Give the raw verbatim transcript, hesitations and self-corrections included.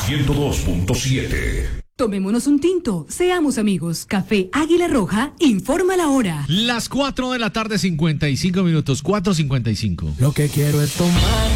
ciento dos punto siete. Tomémonos un tinto, seamos amigos. Café Águila Roja, informa la hora. Las cuatro de la tarde, cincuenta y cinco minutos, cuatro cincuenta y cinco. Lo que quiero es tomar